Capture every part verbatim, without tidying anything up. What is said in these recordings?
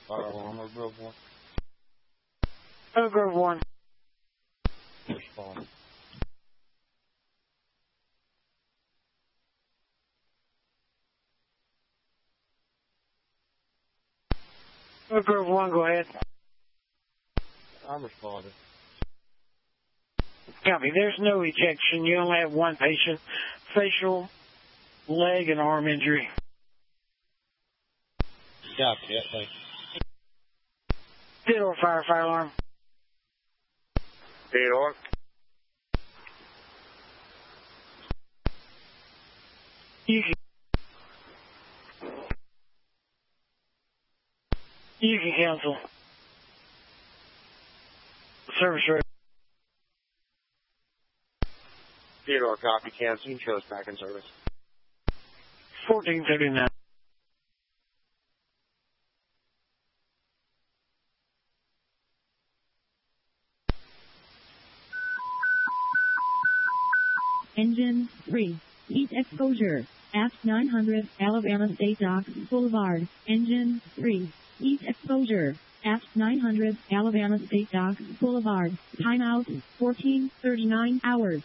Fire alarm, Oak Grove one. Oak Grove one. Respond. Oak Grove one, go ahead. I'm responding. Copy. There's no ejection. You only have one patient. Facial, leg, and arm injury. Copy, yeah, thank you. Theodore, fire, fire alarm. Theodore. You can, you can cancel. Service rate. Theodore, copy, cancel. You can show us back in service. fourteen thirty-nine. Engine three. Heat exposure. Aft nine hundred, Alabama State Docks Boulevard. Engine three. Heat exposure. Aft nine hundred, Alabama State Docks Boulevard. Timeout, fourteen thirty-nine hours.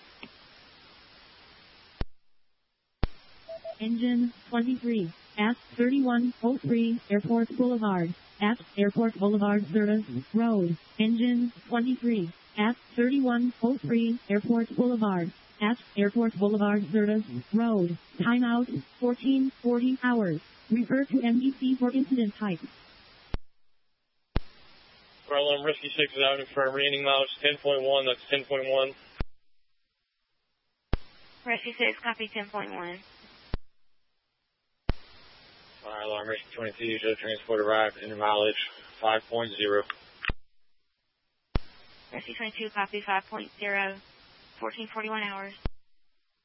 Engine twenty-three. Aft thirty-one oh three, Airport Boulevard. Aft Airport Boulevard service road. Engine twenty-three. Aft thirty-one oh three, Airport Boulevard. At Airport Boulevard service road. Timeout, fourteen forty hours. Refer to M D C for incident type. Fire alarm, Risky six is out for remaining mileage ten point one, that's ten point one. Rescue six, copy ten point one. Fire alarm, Risky twenty-two, show transport arrived, in mileage five point zero. Rescue twenty-two, copy five point zero. fourteen forty-one hours.